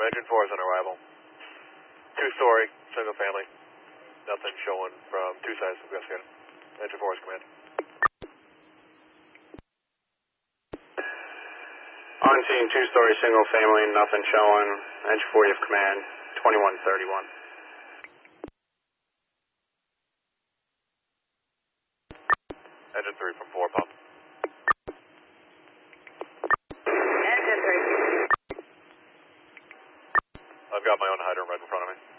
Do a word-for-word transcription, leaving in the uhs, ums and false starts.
Engine four is on arrival. Two-story, single family. Nothing showing from two sides of investigated. Engine four is command. On scene, two-story, single family, nothing showing. Engine four, you have command, twenty-one thirty-one. Engine three from four, pump. Engine three. I've got my own hydrant right in front of me.